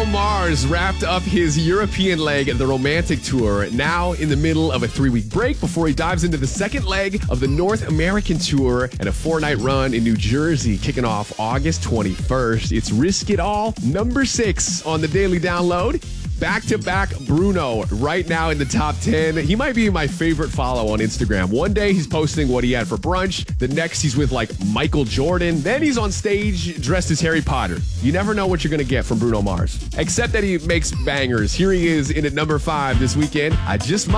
Bruno Mars wrapped up his European leg of the Romantic Tour, now in the middle of a 3-week break before he dives into the second leg of the North American Tour and a 4-night run in New Jersey, kicking off August 21st. It's Risk It All, number 6 on the Daily Download. Back-to-back Bruno right now in the top 10. He might be my favorite follow on Instagram. One day he's posting what he had for brunch. The next he's with like Michael Jordan. Then he's on stage dressed as Harry Potter. You never know what you're going to get from Bruno Mars. Except that he makes bangers. Here he is in at number 5 this weekend. I Just